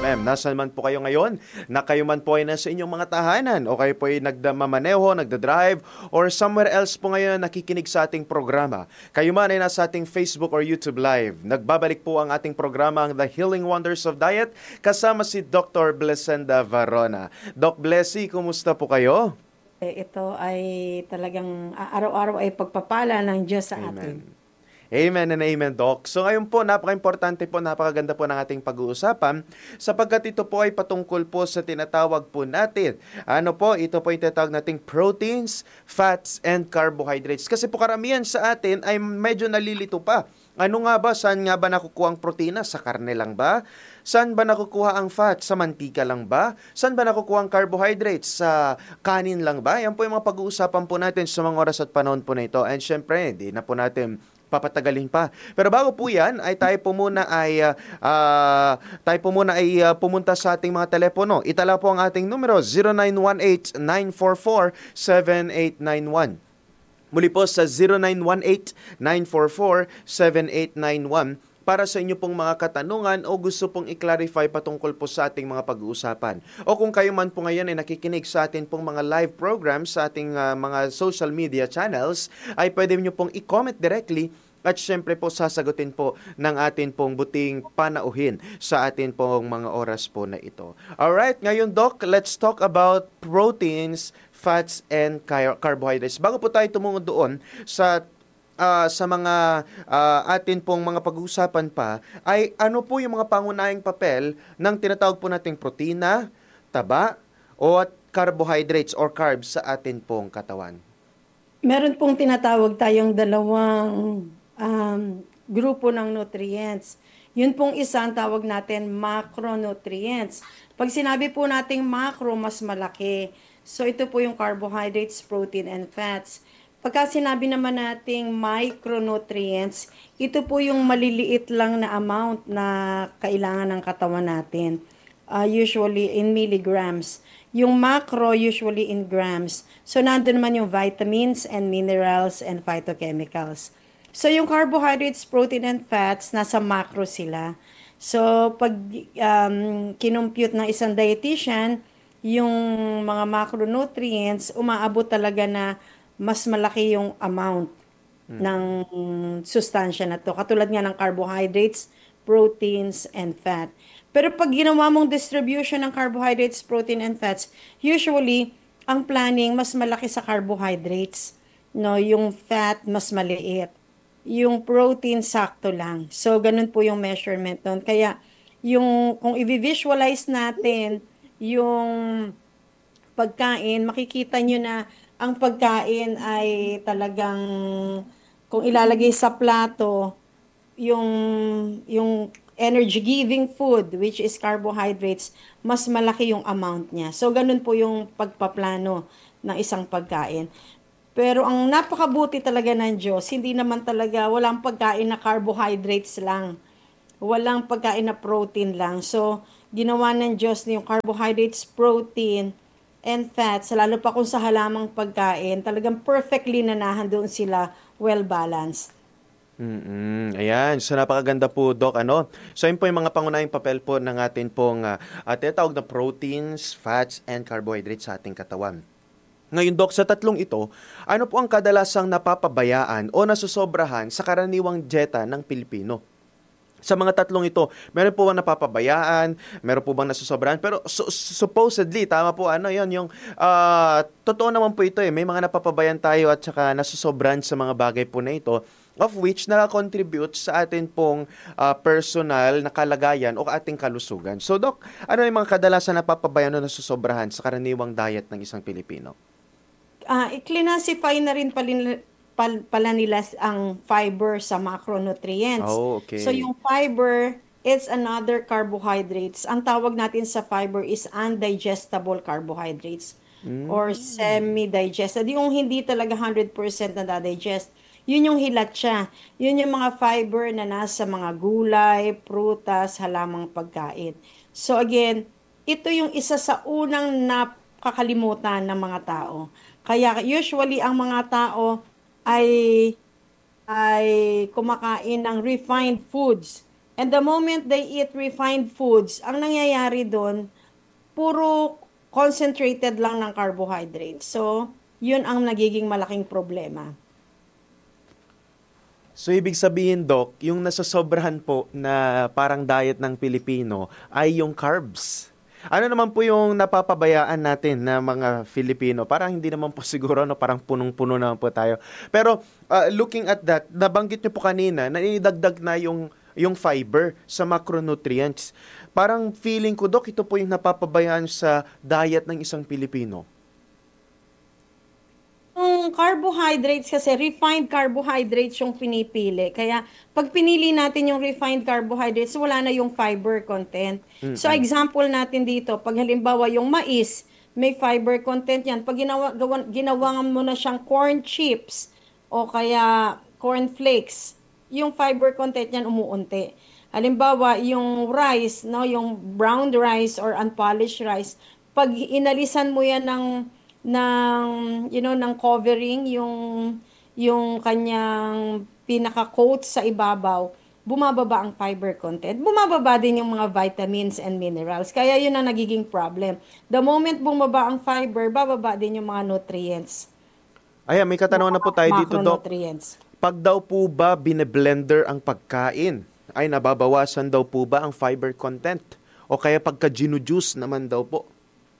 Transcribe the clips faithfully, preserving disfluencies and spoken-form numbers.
M. Nasaan man po kayo ngayon, na kayo man po ay nasa inyong mga tahanan o kayo po ay nagmamaneho, nagdadrive, or somewhere else po ngayon nakikinig sa ating programa. Kayo man ay nasa ating Facebook or YouTube Live. Nagbabalik po ang ating programa, ang The Healing Wonders of Diet, kasama si Doctor Blessenda Varona. Doc Blessy, kumusta po kayo? Eh, Ito ay talagang a- araw-araw ay pagpapala ng Diyos sa atin. Amen. Amen and amen, Doc. So ngayon po, napaka-importante po, napakaganda po ng ating pag-uusapan sapagkat ito po ay patungkol po sa tinatawag po natin. Ano po, ito po yung tinatawag nating proteins, fats, and carbohydrates. Kasi po karamihan sa atin ay medyo nalilito pa. Ano nga ba? Saan nga ba nakukuha ang protina? Sa karne lang ba? Saan ba nakukuha ang fat? Sa mantika lang ba? Saan ba nakukuha ang carbohydrates? Sa kanin lang ba? Yan po yung mga pag-uusapan po natin sa mga oras at panahon po na ito. And syempre, hindi na po natin papatagalin pa. Pero bago po yan, ay tayo po muna ay uh, uh, tayo po muna ay uh, pumunta sa ating mga telepono. Itala po ang ating numero zero nine one eight, nine four four, seven eight nine one. Muli po sa zero nine one eight, nine four four, seven eight nine one para sa inyo pong mga katanungan o gusto pong i-clarify patungkol po sa ating mga pag-uusapan. O kung kayo man po ngayon ay nakikinig sa ating pong mga live programs sa ating uh, mga social media channels, ay pwede nyo pong i-comment directly at syempre po sasagutin po ng atin pong buting panauhin sa atin pong mga oras po na ito. Alright, ngayon Doc, let's talk about proteins, fats, and car- carbohydrates. Bago po tayo tumungo doon sa Uh, sa mga uh, atin pong mga pag-uusapan pa, ay ano po yung mga pangunahing papel ng tinatawag po nating protina, taba, o at carbohydrates or carbs sa atin pong katawan? Meron pong tinatawag tayong dalawang um, grupo ng nutrients. Yun pong isa ang tawag natin macronutrients. Pag sinabi po nating macro, mas malaki. So ito po yung carbohydrates, protein, and fats. Pagka sinabi naman nating micronutrients, ito po yung maliliit lang na amount na kailangan ng katawan natin. Uh, usually in milligrams. Yung macro, usually in grams. So, nandun naman yung vitamins and minerals and phytochemicals. So, yung carbohydrates, protein, and fats, nasa macro sila. So, pag um, kinumpute ng isang dietitian, yung mga macronutrients, umaabot talaga na mas malaki yung amount hmm. ng sustansya na to. Katulad nga ng carbohydrates, proteins, and fat. Pero pag ginawa mong distribution ng carbohydrates, protein, and fats, usually, ang planning mas malaki sa carbohydrates. No, yung fat mas maliit. Yung protein sakto lang. So, ganun po yung measurement nun. Kaya, yung, kung i-visualize natin yung pagkain, makikita nyo na ang pagkain ay talagang kung ilalagay sa plato yung yung energy giving food which is carbohydrates, mas malaki yung amount niya. So ganun po yung pagpaplano ng isang pagkain. Pero ang napakabuti talaga ng Diyos, hindi naman talaga walang pagkain na carbohydrates lang. Walang pagkain na protein lang. So ginawa ng Diyos yung carbohydrates, protein, and fats, lalo pa kung sa halamang pagkain, talagang perfectly nanahan doon sila, well-balanced. Mm-mm. Ayan, so napakaganda po, Doc. Ano? So yun po yung mga pangunahing papel po ng atin pong uh, uh, tinatawag na proteins, fats, and carbohydrates sa ating katawan. Ngayon, Doc, sa tatlong ito, ano po ang kadalasang napapabayaan o nasusobrahan sa karaniwang dieta ng Pilipino? Sa mga tatlong ito, meron po bang napapabayaan, meron po bang nasusobrahan, pero su- supposedly, tama po, ano yon yung, uh, totoo naman po ito eh, may mga napapabayaan tayo at saka nasusobrahan sa mga bagay po na ito, of which nakakontribute sa atin pong uh, personal na kalagayan o ating kalusugan. So, Doc, ano yung mga kadalasan napapabayaan o nasusobrahan sa karaniwang diet ng isang Pilipino? Uh, i-classify na rin pala pal- pala nila ang fiber sa macronutrients. Oh, okay. So yung fiber is another carbohydrates. Ang tawag natin sa fiber is undigestible carbohydrates Mm. or semi-digested. Yung hindi talaga one hundred percent na digest. Yun yung hilat siya. Yun yung mga fiber na nasa mga gulay, prutas, halamang pagkain. So again, ito yung isa sa unang nakakalimutan ng mga tao. Kaya usually ang mga tao ay ay kumakain ng refined foods And the moment they eat refined foods, ang nangyayari doon, puro concentrated lang ng carbohydrates. So, yun ang nagiging malaking problema. So, ibig sabihin, Doc, yung nasasobrahan po na parang diet ng Pilipino ay yung carbs. Ano naman po yung napapabayaan natin na mga Filipino? Parang hindi naman po siguro, no? Parang punong-puno naman po tayo. Pero uh, looking at that, nabanggit niyo po kanina na idagdag na yung, yung fiber sa macronutrients. Parang feeling ko, Doc, ito po yung napapabayaan sa diet ng isang Pilipino. Yung carbohydrates kasi, refined carbohydrates yung pinipili. Kaya, pag pinili natin yung refined carbohydrates, wala na yung fiber content. Mm-mm. So, example natin dito, pag halimbawa yung mais, may fiber content yan. Pag ginawa, gawa, ginawa mo na siyang corn chips, o kaya corn flakes, yung fiber content yan umuunti. Halimbawa, yung rice, no, yung brown rice or unpolished rice, pag inalisan mo yan ng ng you know ng covering yung yung kanyang pinaka-coat sa ibabaw, bumababa ang fiber content. Bumababa din yung mga vitamins and minerals. Kaya yun ang nagiging problem. The moment bumaba ang fiber, bababa din yung mga nutrients. Ayan, may katanungan na po tayo dito, Doc. Macronutrients. Pag daw po ba bine-blender ang pagkain, ay nababawasan daw po ba ang fiber content? O kaya pagka ginu-juice naman daw po?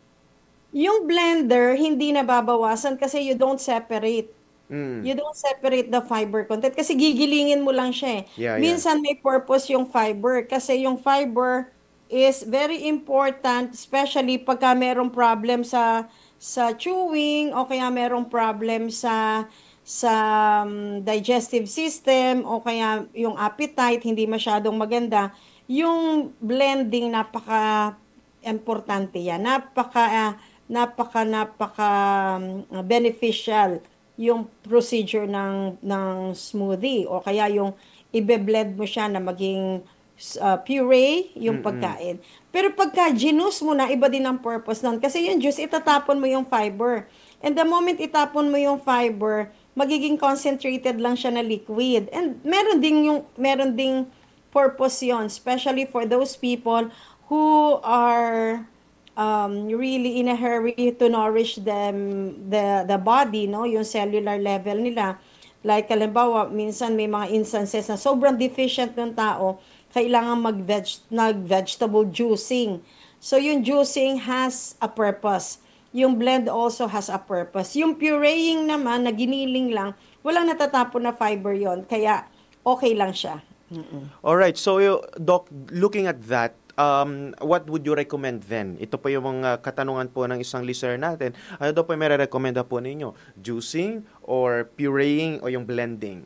Yung blender, hindi nababawasan kasi you don't separate. Mm. You don't separate the fiber content kasi gigilingin mo lang siya eh. Yeah, Minsan may purpose yung fiber kasi yung fiber is very important, especially pagka merong problem sa sa chewing o kaya merong problem sa sa um, digestive system o kaya yung appetite hindi masyadong maganda. Yung blending napaka importante yan. Napaka uh, napaka napaka um, beneficial yung procedure ng ng smoothie o kaya yung ibe-blend mo siya na maging uh, puree yung Mm-mm. pagkain. Pero pagka ginus mo na, iba din ang purpose nun. Kasi yung juice, itatapon mo yung fiber. And the moment itapon mo yung fiber, magiging concentrated lang siya na liquid. And meron ding yung meron ding purpose yon, especially for those people who are um, really in a hurry to nourish them, the, the body, no? Yung cellular level nila. Like, halimbawa, minsan may mga instances na sobrang deficient ng tao, kailangan mag-veg, nag-vegetable juicing. So, yung juicing has a purpose. Yung blend also has a purpose. Yung pureeing naman, na giniling lang, walang natatapon na fiber yon, kaya okay lang siya. Mm-mm. Alright, so Doc, looking at that, um, what would you recommend then? Ito po yung mga katanungan po ng isang listener natin. Ano daw po yung mere-recommenda po ninyo? Juicing or pureeing o yung blending?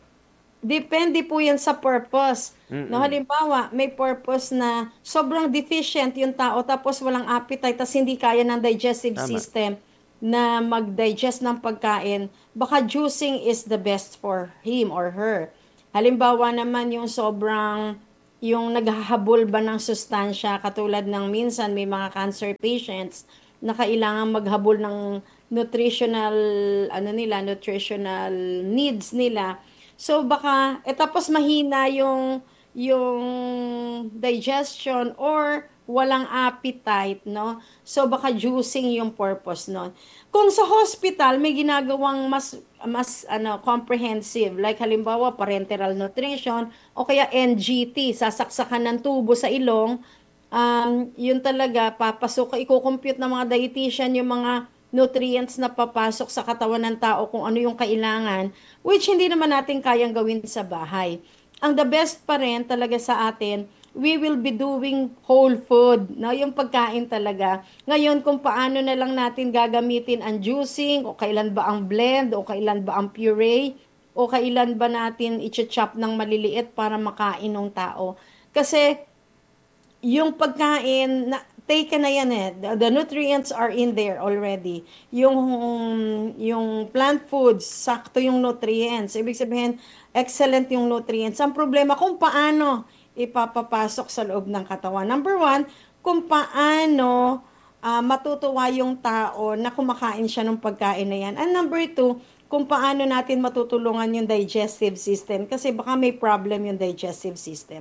Depende po yan sa purpose. Mm-mm. No, halimbawa, may purpose na sobrang deficient yung tao tapos walang appetite tapos hindi kaya ng digestive Tama. system na mag-digest ng pagkain, baka juicing is the best for him or her. Halimbawa naman yung sobrang yung naghahabol ba ng sustansya katulad ng minsan may mga cancer patients na kailangan maghabol ng nutritional ano nila nutritional needs nila. So baka eh tapos mahina yung yung digestion or walang appetite, no? So baka juicing yung purpose nun. Kung sa hospital may ginagawang mas mas ano comprehensive like halimbawa parenteral nutrition o kaya N G T, sasaksakan ng tubo sa ilong, um, yun talaga papasok, i-compute ng mga dietitian yung mga nutrients na papasok sa katawan ng tao kung ano yung kailangan, which hindi naman natin kayang gawin sa bahay. Ang the best pa rin talaga sa atin, we will be doing whole food, no? Yung pagkain talaga. Ngayon, kung paano na lang natin gagamitin ang juicing, o kailan ba ang blend, o kailan ba ang puree, o kailan ba natin i-chop ng maliliit para makain ng tao. Kasi, yung pagkain, na, taken na yan eh. The, the nutrients are in there already. Yung, yung plant foods, sakto yung nutrients. Ibig sabihin, excellent yung nutrients. Ang problema, kung paano ipapapasok sa loob ng katawan. Number one, kung paano uh, matutuwa yung tao na kumakain siya ng pagkain na yan. And number two, kung paano natin matutulungan yung digestive system kasi baka may problem yung digestive system.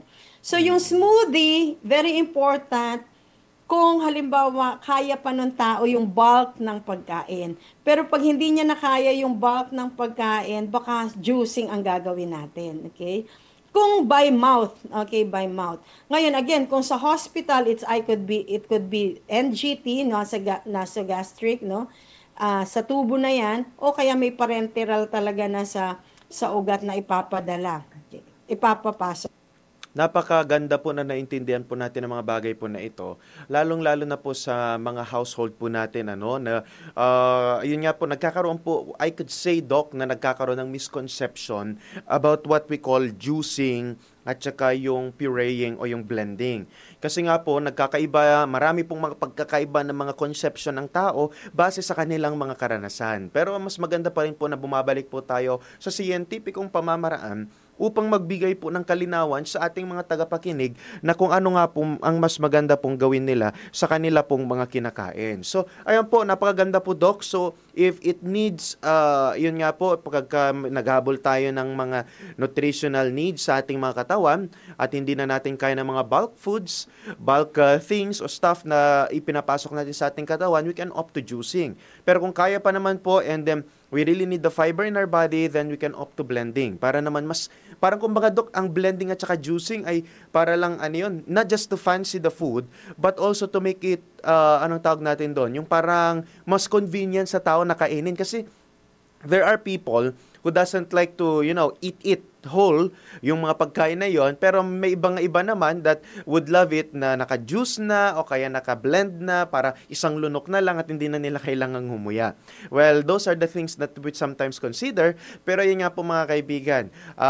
So yung smoothie, very important kung halimbawa kaya pa ng tao yung bulk ng pagkain. Pero pag hindi niya na kaya yung bulk ng pagkain, baka juicing ang gagawin natin. Okay? Kung by mouth, okay, by mouth. Ngayon again, kung sa hospital, it's I could be it could be N G T, no, sa nasogastric, no. Ah, sa tubo na 'yan o kaya may parenteral talaga na sa sa ugat na ipapadala. Ipapapasok. Napakaganda po na naintindihan po natin ang mga bagay po na ito. Lalong-lalo na po sa mga household po natin, ano, na uh, yun nga po, nagkakaroon po, I could say, Doc, na nagkakaroon ng misconception about what we call juicing at saka yung pureeing o yung blending. Kasi nga po, nagkakaiba, marami pong mga pagkakaiba ng mga conception ng tao base sa kanilang mga karanasan. Pero mas maganda pa rin po na bumabalik po tayo sa scientificong pamamaraan upang magbigay po ng kalinawan sa ating mga tagapakinig na kung ano nga po ang mas maganda pong gawin nila sa kanila pong mga kinakain. So, ayan po, napakaganda po, Doc. So, if it needs, uh, yun nga po, pagka naghabol tayo ng mga nutritional needs sa ating mga katawan at hindi na natin kaya ng mga bulk foods, bulk uh, things o stuff na ipinapasok natin sa ating katawan, we can opt to juicing. Pero kung kaya pa naman po and then we really need the fiber in our body, then we can opt to blending. Para naman mas, parang kumbaga, Dok, ang blending at saka juicing ay para lang ano yun, not just to fancy the food, but also to make it, uh, anong tawag natin doon, yung parang mas convenient sa tao na kainin. Kasi there are people who doesn't like to, you know, eat it whole, yung mga pagkain na yon, pero may ibang iba naman that would love it na naka-juice na o kaya naka-blend na para isang lunok na lang at hindi na nila kailangang humuya. Well, those are the things that we sometimes consider, pero yun nga po mga kaibigan,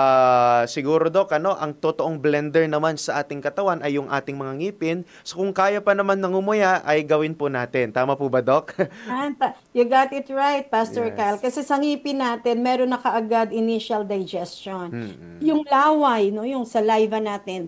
uh, siguro, Dok, ano, ang totoong blender naman sa ating katawan ay yung ating mga ngipin. So kung kaya pa naman ng humuya, ay gawin po natin. Tama po ba, Doc? You got it right, Pastor Yes. Kyle. Kasi sa ngipin natin, meron na kaagad initial digestion. Mm-mm. Yung laway, no, yung saliva natin,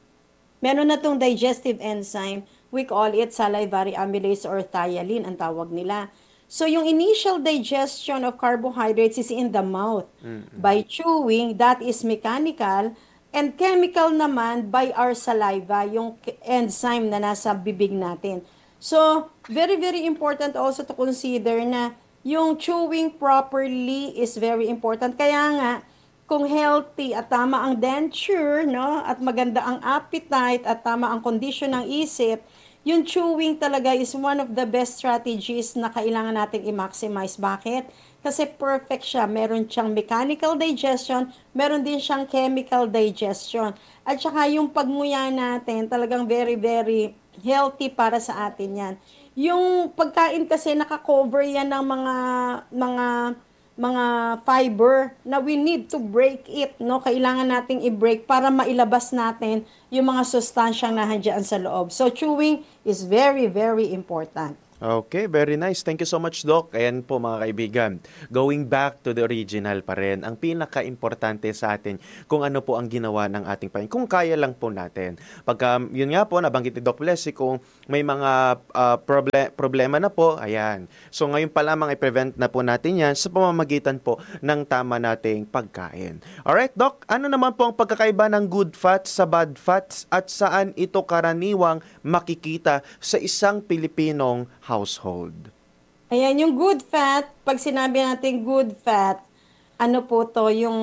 meron na tong digestive enzyme. We call it salivary amylase or thiolin, ang tawag nila. So yung initial digestion of carbohydrates is in the mouth. Mm-mm. By chewing, that is mechanical. And chemical naman by our saliva, yung enzyme na nasa bibig natin. So, very, very important also to consider na yung chewing properly is very important. Kaya nga, kung healthy at tama ang denture, no, at maganda ang appetite at tama ang condition ng isip, yung chewing talaga is one of the best strategies na kailangan nating i-maximize. Bakit? Kasi perfect siya. Meron siyang mechanical digestion, meron din siyang chemical digestion. At saka yung pagmuya natin, talagang very, very healthy para sa atin yan. Yung pagkain kasi nakakover yan ng mga mga mga fiber na we need to break it, no? Kailangan nating i-break para mailabas natin yung mga sustansyang nandiyan sa loob. So chewing is very, very important. Okay, very nice. Thank you so much, Doc. Ayan po mga kaibigan. Going back to the original pa rin, ang pinaka-importante sa atin kung ano po ang ginawa ng ating Panginoon. Kung kaya lang po natin. Pagka, yun nga po, nabanggit ni Doc Leslie, kung may mga uh, proble- problema na po, ayan. So ngayon pa lamang i-prevent na po natin yan sa pamamagitan po ng tama nating pagkain. Alright, Doc, ano naman po ang pagkakaiba ng good fats sa bad fats at saan ito karaniwang makikita sa isang Pilipinong household? Ayan, yung good fat, pag sinabi natin good fat, ano po to, yung,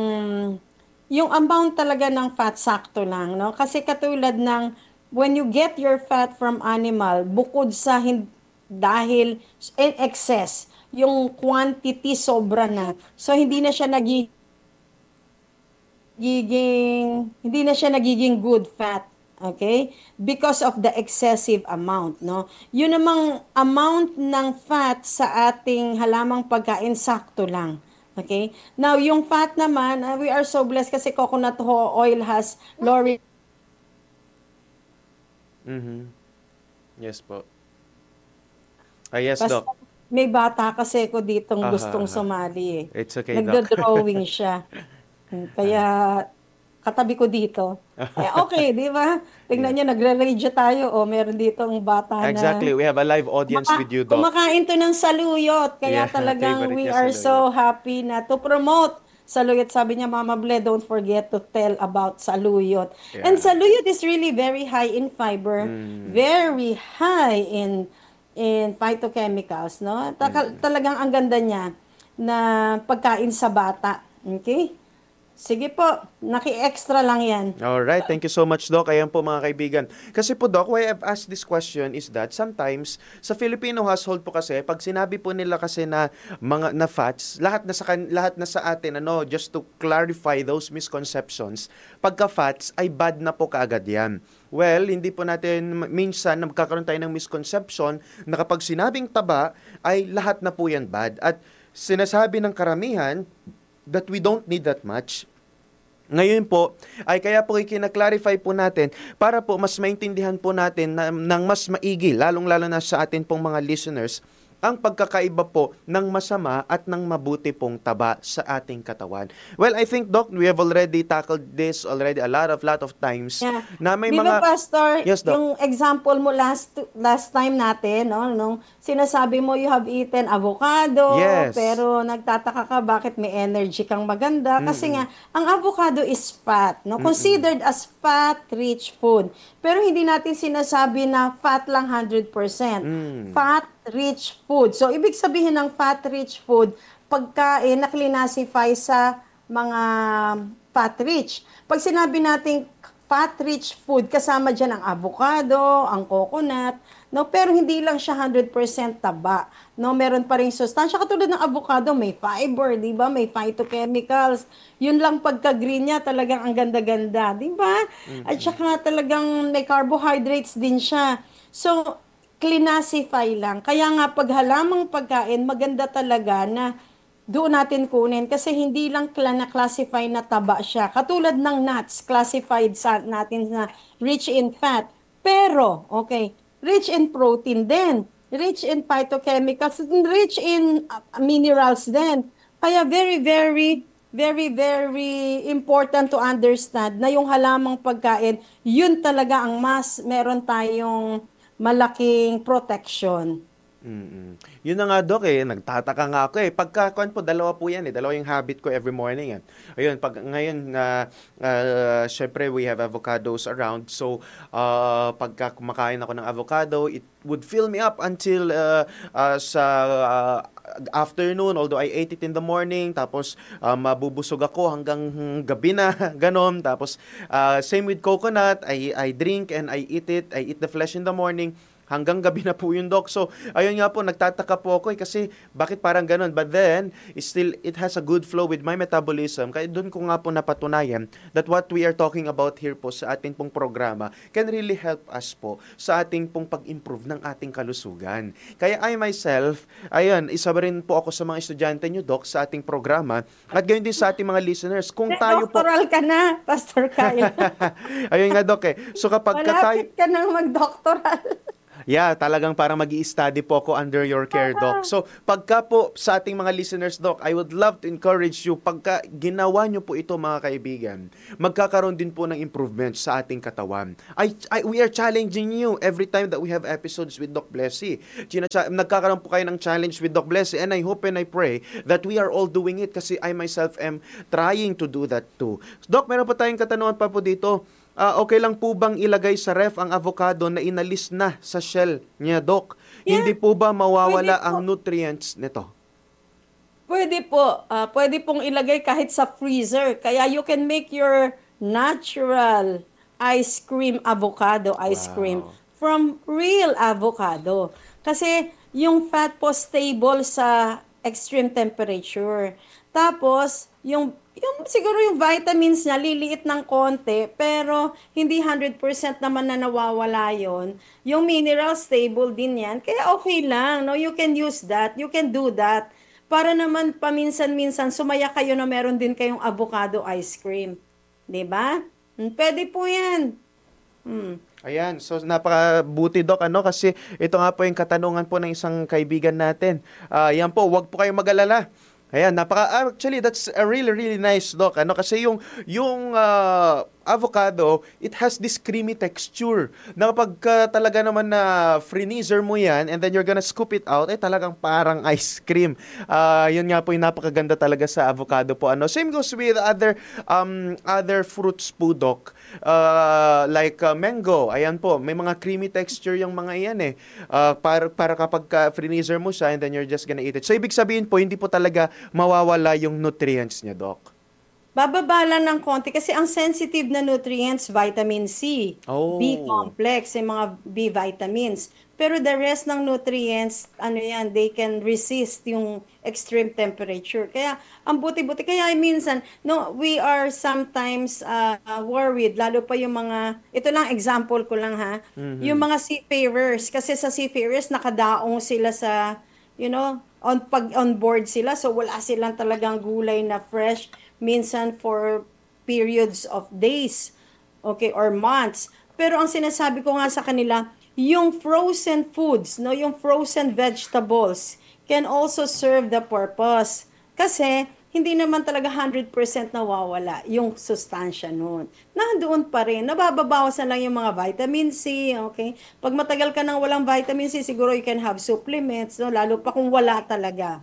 yung amount talaga ng fat, sakto lang, no? Kasi katulad ng, when you get your fat from animal, bukod sa, hin- dahil in excess, yung quantity sobra na. So, hindi na siya nagiging, hindi na siya nagiging good fat. Okay? Because of the excessive amount, no? Yun namang amount ng fat sa ating halamang pagkain, sakto lang. Okay? Now, yung fat naman, uh, we are so blessed kasi coconut oil has low. Mm-hmm. Yes po. Ah, yes, Basta Doc. may bata kasi ko ditong Aha, gustong aha. sumali eh. It's okay, Doc. Nagdo-drawing siya. Kaya katabi ko dito. Eh, okay, di ba? Tingnan niyo, nagre-radio tayo. O, meron dito ang bata na... Exactly. We have a live audience Kumaka- with you, Doc. Kumakain to ng saluyot. Kaya Yeah, talagang favorite we niya are saluyot. so happy na to promote saluyot. Sabi niya, Mama Ble, don't forget to tell about saluyot. And Yeah. saluyot is really very high in fiber, Mm. very high in in phytochemicals, no? Taka, talagang ang ganda niya na pagkain sa bata. Okay? Sige po, naki-extra lang yan. Alright, thank you so much, Doc. Ayan po mga kaibigan. Kasi po, Doc, why I've asked this question is that sometimes sa Filipino household po kasi, pag sinabi po nila kasi na mga na fats, lahat na sa kan- lahat na sa atin, ano, just to clarify those misconceptions, pagka fats ay bad na po kaagad yan. Well, hindi po natin minsan nagkakaroon tayo ng misconception na kapag sinabing taba ay lahat na po yan bad. At sinasabi ng karamihan that we don't need that much. Ngayon po, ay kaya po ikina-clarify po natin para po mas maintindihan po natin na, ng mas maigi, lalong-lalo na sa atin pong mga listeners, ang pagkakaiba po ng masama at ng mabuti pong taba sa ating katawan. Well, I think, Doc, we have already tackled this already a lot of lot of times. Yeah. Na may Di mga... ba, Pastor, Yes, Doc. yung example mo last last time natin, no, nung sinasabi mo you have eaten avocado, Yes. pero nagtataka ka bakit may energy kang maganda. Kasi nga, ang avocado is fat, no? Considered as fat-rich food. Pero hindi natin sinasabi na fat lang one hundred percent. Mm. Fat-rich food. So, ibig sabihin ng fat-rich food, pagkain na classify sa mga fat-rich. Pag sinabi nating fat-rich food, kasama dyan ang avocado, ang coconut, no? Pero hindi lang siya one hundred percent taba. No? Meron pa rin sustansya. Katulad ng avocado, may fiber, di ba? May phytochemicals. Yun lang pagka-green niya, talagang ang ganda-ganda, di ba? At saka talagang may carbohydrates din siya. So, classify lang. Kaya nga, pag halamang pagkain, maganda talaga na doon natin kunin kasi hindi lang kla- na-classify na taba siya. Katulad ng nuts, classified sa natin na rich in fat. Pero, okay, rich in protein din, rich in phytochemicals, rich in uh, minerals din. Kaya very, very, very, very important to understand na yung halamang pagkain, yun talaga ang mas meron tayong malaking protection. Mm-mm. Yun na nga, Doc, eh. Nagtataka nga ako eh. Pagka, kuwan po, dalawa po yan eh. Dalawa yung habit ko every morning. Eh. Ayun, pag ngayon, na uh, syempre, we have avocados around. So, uh, pagka kumakain ako ng avocado, it would fill me up until uh, uh, sa uh, afternoon, although I ate it in the morning, tapos uh, mabubusog ako hanggang gabi na, ganon. Tapos, uh, same with coconut, I, I drink and I eat it. I eat the flesh in the morning. Hanggang gabi na po yung, Doc. So, ayun nga po, nagtataka po ako eh, kasi bakit parang ganun? But then, still, it has a good flow with my metabolism. Kaya doon ko nga po napatunayan that what we are talking about here po sa ating pong programa can really help us po sa ating pong pag-improve ng ating kalusugan. Kaya I myself, ayun, isa rin po ako sa mga estudyante nyo, Doc, sa ating programa. At gayon din sa ating mga listeners. Kung tayo po... Doctoral ka na, Pastor Kyle. ayun nga, Doc, eh. So, kapag ka tayo... Malapit ka nang mag-doctoral. Yeah, talagang parang mag-i-study po ako under your care, Doc. So, pagka po sa ating mga listeners, Doc, I would love to encourage you, pagka ginawa nyo po ito, mga kaibigan, magkakaroon din po ng improvement sa ating katawan. I, I, we are challenging you every time that we have episodes with Doc Blessy. China- nagkakaroon po kayo ng challenge with Doc Blessy, and I hope and I pray that we are all doing it kasi I myself am trying to do that too. Doc, meron pa tayong katanungan pa po dito. Ah, okay lang po bang ilagay sa ref ang avocado na inalis na sa shell niya, Doc? Yeah. Hindi po ba mawawala Pwede po. ang nutrients nito? Pwede po. Ah, pwede pong ilagay kahit sa freezer. Kaya you can make your natural ice cream, avocado ice Wow. cream from real avocado. Kasi yung fat po stable sa extreme temperature. Tapos, yung yung siguro yung vitamins niya liliit ng konti pero hindi one hundred percent naman na nawawala yon. Yung mineral stable din yan. Kaya okay lang, no? You can use that. You can do that. Para naman paminsan-minsan sumaya kayo na meron din kayong avocado ice cream. 'Di ba? Hmm, pwede po 'yan. Hmm. Ayan, so napakabuti, Doc, ano, kasi ito nga po yung katanungan po ng isang kaibigan natin. Ah, yan po, wag po kayong mag-alala. Ayan, napaka actually that's a really really nice, Doc, ano, kasi yung yung uh, avocado, it has this creamy texture. Na kapag ka talaga naman na freezer mo yan and then you're gonna scoop it out, eh talagang parang ice cream. Ah, yun nga po yung napakaganda talaga sa avocado po. Ano, same goes with other um other fruits po, Doc. Uh, like uh, mango, ayan po, may mga creamy texture yung mga iyan eh. Uh, para, para kapag ka freezer mo siya and then you're just gonna eat it. So, ibig sabihin po, hindi po talaga mawawala yung nutrients niya, Doc. Bababa lang ng konti kasi ang sensitive na nutrients, vitamin C, Oh. B complex, yung mga B vitamins. Pero the rest ng nutrients, ano yan, they can resist yung extreme temperature. Kaya, ang buti-buti. Kaya minsan, no, we are sometimes uh, worried, lalo pa yung mga, ito lang example ko lang ha, Mhm. yung mga seafarers. Kasi sa seafarers, nakadaong sila sa, you know, on pag on board sila, so wala silang talagang gulay na fresh minsan for periods of days, okay, or months. Pero ang sinasabi ko nga sa kanila, yung frozen foods, no, yung frozen vegetables can also serve the purpose. Kasi hindi naman talaga one hundred percent nawawala yung sustansya nun. Nandoon pa rin. Nababawasan lang yung mga vitamin C, okay? Pag matagal ka nang walang vitamin C, siguro you can have supplements, no? Lalo pa kung wala talaga.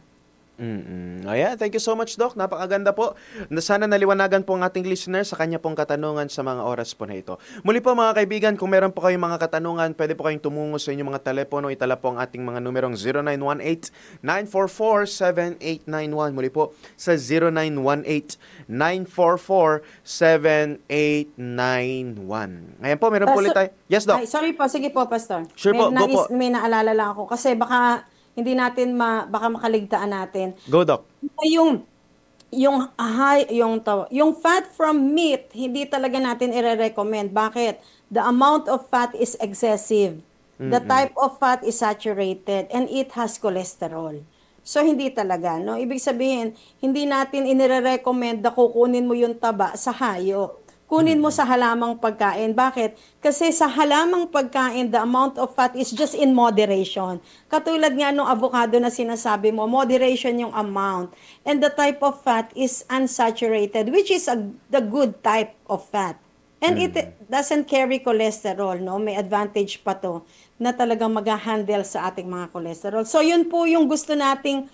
Mm-mm. Ayan, thank you so much, Doc. Napakaganda po. Na- Sana naliwanagan po ang ating listener sa kanya pong katanungan sa mga oras po na ito. Muli po mga kaibigan, kung meron po kayong mga katanungan, pwede po kayong tumungo sa inyong mga telepono. Itala po ang ating mga numerong zero nine one eight, nine four four, seven eight nine one. Muli po sa zero nine one eight, nine four four, seven eight nine one. Ayan po, meron po ulit tayo. Yes, Doc. Ay, sorry po, sige po, Pastor. Sure may, po, go nais, po. may naalala lang ako kasi baka hindi natin ma, baka makaligtaan natin. Go, Doc. Yung yung high yung taw- yung fat from meat, hindi talaga natin ire-recommend. Bakit? The amount of fat is excessive. The type of fat is saturated and it has cholesterol. So hindi talaga, no? Ibig sabihin, hindi natin inire-recommend na kukunin mo yung taba sa hayop. Kunin mo sa halamang pagkain. Bakit? Kasi sa halamang pagkain, the amount of fat is just in moderation. Katulad nga nung avocado na sinasabi mo, moderation yung amount. And the type of fat is unsaturated, which is a, the good type of fat. And it doesn't carry cholesterol, no? May advantage pa to na talagang mag-handle sa ating mga cholesterol. So yun po yung gusto nating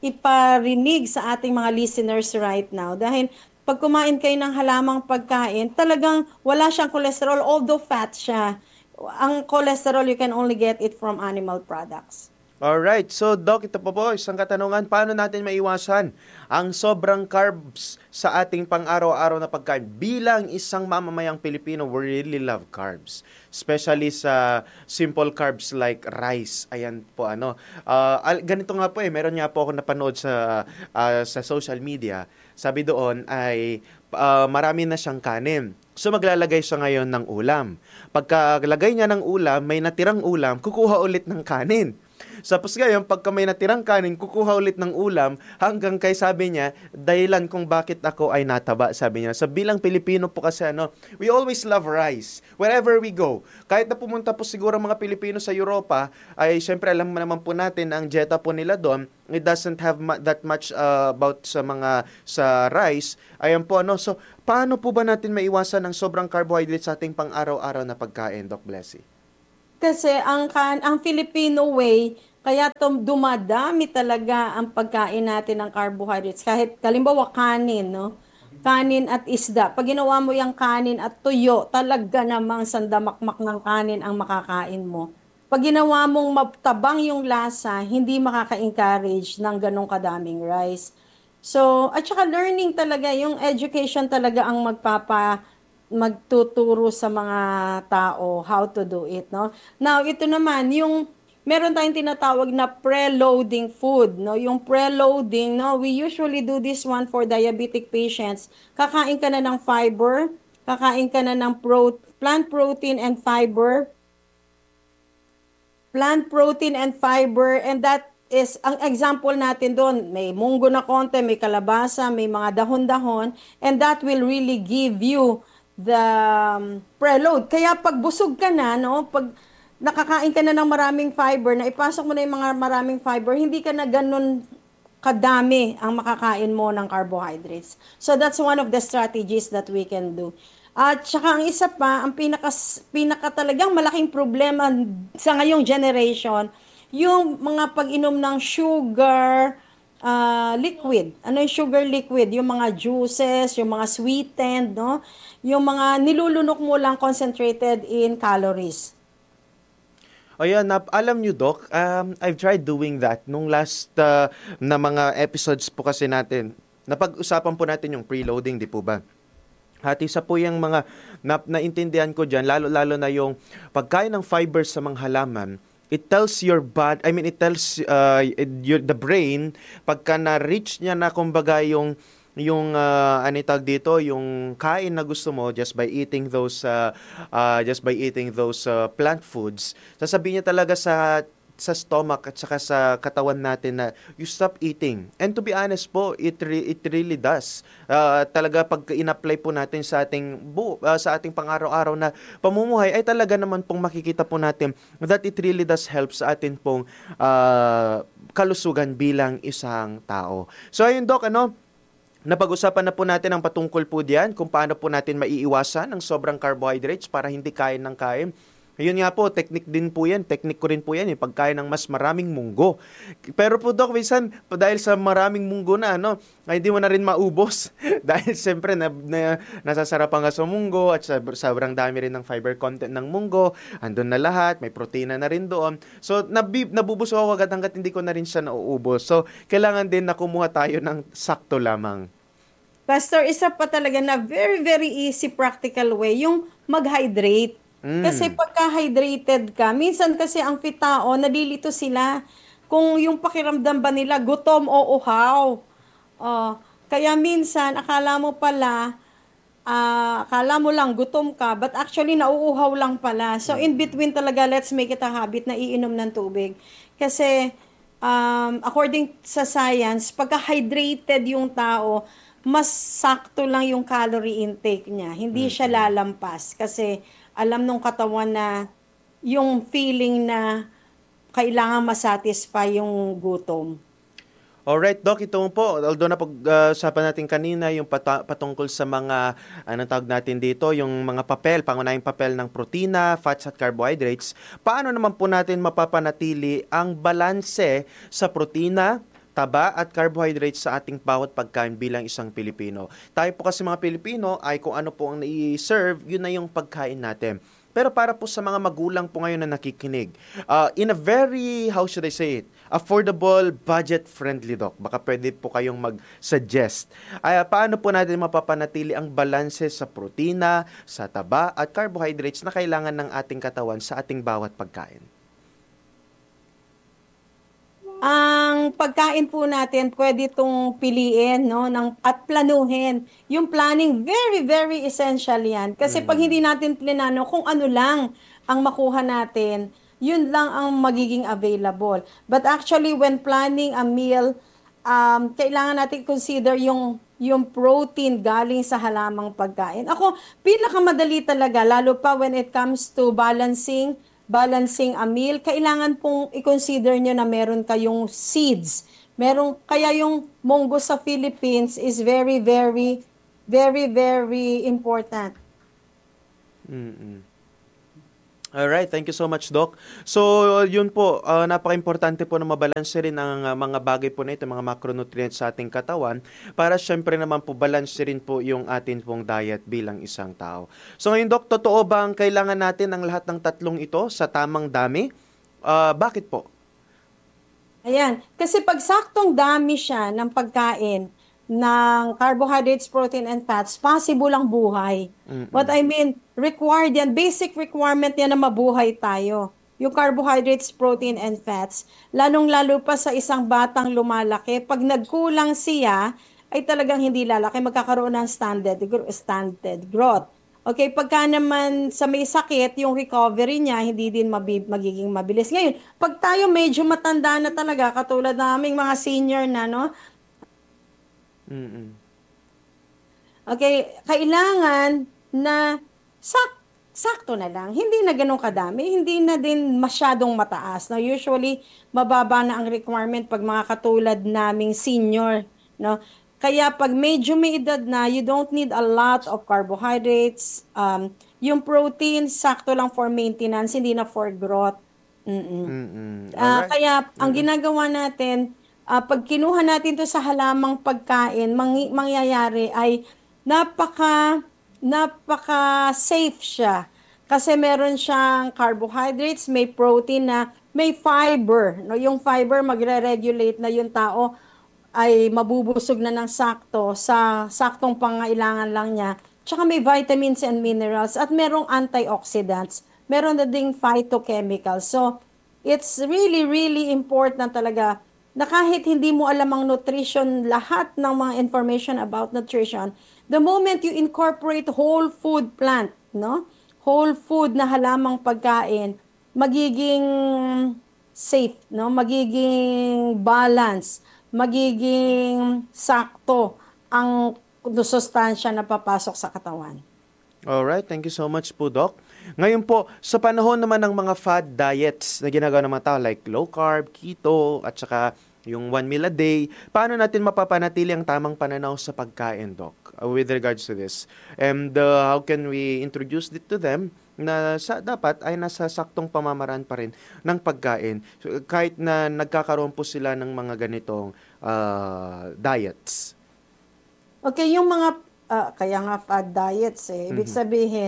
iparinig sa ating mga listeners right now. Dahil pag kumain kayo ng halamang pagkain, talagang wala siyang cholesterol, although fat siya. Ang cholesterol, you can only get it from animal products. Alright, so Doc, ito po po, isang katanungan, paano natin maiwasan ang sobrang carbs sa ating pang-araw-araw na pagkain? Bilang isang mamamayang Pilipino, we really love carbs. Especially sa simple carbs like rice. Ayan po, ano. Uh, ganito nga po eh, meron nga po ako napanood sa, uh, sa social media. Sabi doon ay uh, marami na siyang kanin. So maglalagay siya ngayon ng ulam. Pagkalagay niya ng ulam, may natirang ulam, kukuha ulit ng kanin. Tapos ngayon, pagka may natirang kanin, kukuha ulit ng ulam hanggang kay sabi niya, dahilan kung bakit ako ay nataba, sabi niya. Sa bilang Pilipino po kasi, ano, we always love rice. Wherever we go. Kahit na pumunta po siguro mga Pilipino sa Europa, ay syempre alam mo naman po natin ang dieta po nila doon, it doesn't have ma- that much uh, about sa mga sa rice. Ayan po, ano. So, paano po ba natin maiwasan ang sobrang carbohydrates sa ating pang-araw-araw na pagkain, Doc Blessy? Kasi ang kan ang Filipino way, kaya tum- dumadami talaga ang pagkain natin ng carbohydrates. Kahit kalimbawa kanin, no? Kanin at isda. Pag ginawa mo yung kanin at tuyo, talaga namang sandamakmak ng kanin ang makakain mo. Pag ginawa mong matabang yung lasa, hindi makaka-encourage ng ganong kadaming rice. So, at saka learning talaga, yung education talaga ang magpapa magtuturo sa mga tao how to do it, no? Now, ito naman, yung meron tayong tinatawag na pre-loading food, no? Yung pre-loading, no? We usually do this one for diabetic patients. Kakain ka na ng fiber, kakain ka na ng pro- plant protein and fiber, plant protein and fiber, and that is, ang example natin doon, may munggo na konti, may kalabasa, may mga dahon-dahon, and that will really give you the um, preload. Kaya pag busog ka na, no, pag nakakain ka na ng maraming fiber, na ipasok mo na yung mga maraming fiber, hindi ka na ganun kadami ang makakain mo ng carbohydrates. So that's one of the strategies that we can do. At saka ang isa pa, ang pinaka, pinaka talagang malaking problema sa ngayong generation, yung mga pag-inom ng sugar ah, liquid. Ano yung sugar liquid? Yung mga juices, yung mga sweetened, no? Yung mga nilulunok mo lang concentrated in calories. Ayan, nap alam niyo Doc, um, I've tried doing that nung last ah, na mga episodes po kasi natin. Napag-usapan po natin yung preloading, di po ba? At isa po yung mga na, naintindihan ko dyan, lalo-lalo na yung pagkain ng fibers sa mga halaman, it tells your body, I mean, it tells uh, your, the brain, pagka na-reach niya na kumbaga yung yung uh, ano yung tawag dito, yung kain na gusto mo just by eating those uh, uh, just by eating those uh, plant foods, sasabihin niya talaga sa sa stomach at saka sa katawan natin na you stop eating. And to be honest po, it re- it really does. Uh, talaga pag in-apply po natin sa ating bu- uh, sa ating pang-araw-araw na pamumuhay ay talaga naman pong makikita po natin that it really does help sa atin pong uh, kalusugan bilang isang tao. So ayun Doc, ano, napag-usapan na po natin ang patungkol po diyan kung paano po natin maiiwasan ang sobrang carbohydrates para hindi kain ng kain. Ayun nga po, technique din po yan. Technique ko rin po yan, eh, pagkain ng mas maraming munggo. Pero po, Doc, minsan, dahil sa maraming munggo na, ano, ay hindi mo na rin maubos. Dahil siyempre, na, na, nasasarapan ka sa munggo at sa, sobrang dami rin ng fiber content ng munggo. Andun na lahat, may protina na rin doon. So, nabi, nabubusog ako agad hanggat hindi ko na rin siya nauubos. So, kailangan din na kumuha tayo ng sakto lamang. Pastor, isa pa talaga na very, very easy practical way, yung mag-hydrate. Kasi Mm. pagka hydrated ka, minsan kasi ang fit tao, nalilito sila kung yung pakiramdam ba nila gutom o uhaw. Oh, kaya minsan akala mo pala, ah, akala mo lang gutom ka, but actually nauuhaw lang pala. So in between talaga, let's make it a habit na iinom ng tubig. Kasi um, according sa science, pagka hydrated yung tao, mas sakto lang yung calorie intake niya. Hindi siya lalampas kasi alam nung katawan na yung feeling na kailangan masatisfy yung gutom. Alright, Doc, ito po, although na pag-usapan natin kanina yung pata- patungkol sa mga, anong tawag natin dito, yung mga papel, pangunahing papel ng protina, fats at carbohydrates, paano naman po natin mapapanatili ang balanse sa protina, taba at carbohydrates sa ating bawat pagkain bilang isang Pilipino? Tayo po kasi mga Pilipino ay kung ano po ang nai-serve, yun na yung pagkain natin. Pero para po sa mga magulang po ngayon na nakikinig, uh, in a very, how should I say it, affordable, budget-friendly, Doc, baka pwede po kayong mag-suggest. Ay, paano po natin mapapanatili ang balanse sa protina, sa taba, at carbohydrates na kailangan ng ating katawan sa ating bawat pagkain? Ang pagkain po natin, pwede itong piliin, no, ng, at planuhin. Yung planning, very, very essential yan. Kasi pag hindi natin plinano, kung ano lang ang makuha natin, yun lang ang magiging available. But actually, when planning a meal, um, kailangan natin consider yung yung protein galing sa halamang pagkain. Ako, pinakamadali talaga, lalo pa when it comes to balancing balancing a meal, kailangan pong i-consider nyo na meron kayong seeds. Meron, kaya yung munggo sa Philippines is very, very, very, very important. Mm-mm. Alright, thank you so much, Doc. So, yun po, uh, napaka-importante po na mabalanse rin ang uh, mga bagay po na ito, mga macronutrients sa ating katawan, para syempre naman po balanse rin po yung atin pong diet bilang isang tao. So ngayon, Doc, totoo ba ang kailangan natin ang lahat ng tatlong ito sa tamang dami? Uh, bakit po? Ayan. Kasi pag saktong dami siya ng pagkain, ng carbohydrates, protein, and fats, possible ang buhay. Mm-mm. What I mean, required yan, basic requirement yan na mabuhay tayo. Yung carbohydrates, protein, and fats. Lalong-lalo pa sa isang batang lumalaki, pag nagkulang siya, ay talagang hindi lalaki, magkakaroon ng stunted, stunted growth. Okay, pagka naman sa may sakit, yung recovery niya, hindi din mabi- magiging mabilis. Ngayon, pag tayo medyo matanda na talaga, katulad naming mga senior na, no, Mm-mm. okay, kailangan na sak sakto na lang. Hindi na ganun kadami, hindi na din masyadong mataas. No, usually mababa na ang requirement pag mga katulad naming senior, no. Kaya pag medyo may edad na, you don't need a lot of carbohydrates. Um, yung protein, sakto lang for maintenance, hindi na for growth. Mm-mm. Mm. Ah, Alright. kaya ang Mm. ginagawa natin, ah, pag kinuha natin to sa halamang pagkain, mangi- mangyayari ay napaka napaka safe siya. Kasi meron siyang carbohydrates, may protein na may fiber. No, yung fiber magre-regulate na yung tao ay mabubusog na ng sakto sa saktong pangailangan lang niya. Tsaka may vitamins and minerals at merong antioxidants. Meron na ding phytochemicals. So, it's really, really important talaga na kahit hindi mo alam ang nutrition, lahat ng mga information about nutrition, the moment you incorporate whole food plant, no? Whole food na halamang pagkain, magiging safe, no? Magiging balance, magiging sakto ang sustansya na papasok sa katawan. Alright, thank you so much po, Doc. Ngayon po, sa panahon naman ng mga fad diets na ginagawa ng mga tao like low carb, keto, at saka yung one meal a day, paano natin mapapanatili ang tamang pananaw sa pagkain, Doc, uh, with regards to this? And uh, how can we introduce it to them na sa, dapat ay nasa saktong pamamaraan pa rin ng pagkain so, kahit na nagkakaroon po sila ng mga ganitong uh, diets? Okay, yung mga, ah, kaya nga fad diets eh, ibig Mhm. sabihin,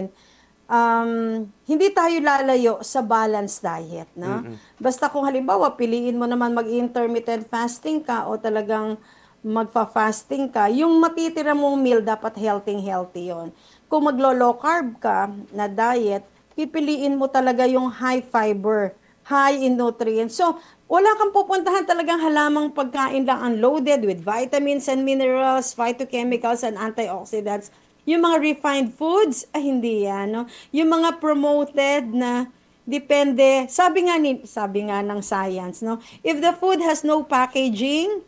um, hindi tayo lalayo sa balanced diet, no? Mm-mm. Basta kung halimbawa, piliin mo naman mag-intermittent fasting ka o talagang magfa-fasting ka, yung matitira mong meal dapat healthy-healthy yon. Kung maglo-low carb ka na diet, pipiliin mo talaga yung high fiber, high in nutrients. So, wala kang pupuntahan talagang halamang pagkain lang unloaded with vitamins and minerals, phytochemicals and antioxidants. Yung mga refined foods, ay hindi yan, no? Yung mga promoted na depende, sabi nga ni, sabi nga ng science, no? If the food has no packaging,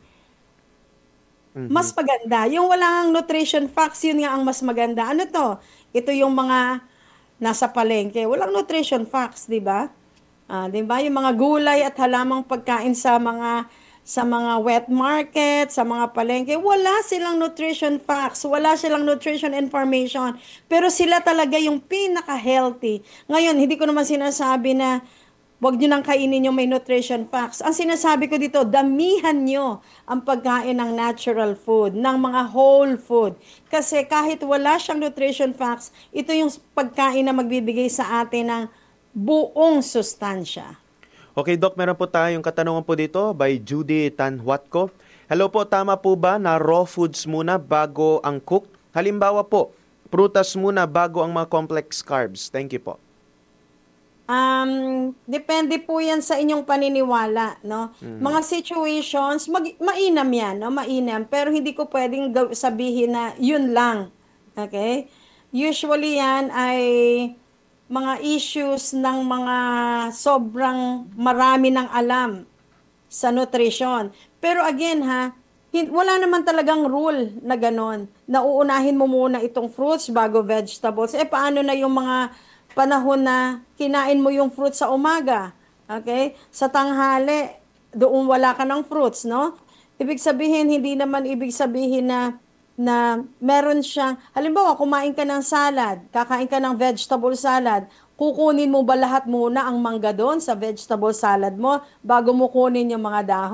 mas Mhm. maganda. Yung walang nutrition facts, yun nga ang mas maganda. Ano to? Ito yung mga nasa palengke. Walang nutrition facts, di ba? Ah, di ba? Yung mga gulay at halamang pagkain sa mga sa mga wet market, sa mga palengke, wala silang nutrition facts, wala silang nutrition information, pero sila talaga yung pinaka-healthy. Ngayon, hindi ko naman sinasabi na wag nyo nang kainin yung may nutrition facts. Ang sinasabi ko dito, damihan nyo ang pagkain ng natural food, ng mga whole food. Kasi kahit wala siyang nutrition facts, ito yung pagkain na magbibigay sa atin ng buong sustansya. Okay, Doc, meron po tayong katanungan po dito by Judy Tanhuatco. Hello po, tama po ba na raw foods muna bago ang cooked? Halimbawa po, prutas muna bago ang mga complex carbs. Thank you po. Um, depende po yan sa inyong paniniwala, no? Mga situations, mag, mainam yan, no? Mainam. Pero hindi ko pwedeng gaw- sabihin na yun lang. Okay? Usually yan ay mga issues ng mga sobrang marami ng alam sa nutrition. Pero again ha, hin- wala naman talagang rule na ganon. Na uunahin mo muna itong fruits bago vegetables. Eh paano na yung mga panahon na kinain mo yung fruits sa umaga? Okay? Sa tanghali, doon wala ka ng fruits, no? Ibig sabihin, hindi naman ibig sabihin na na meron siyang, halimbawa, kumain ka ng salad, kakain ka ng vegetable salad, kukunin mo ba lahat muna ang mangga doon sa vegetable salad mo bago mo kunin yung mga dahon?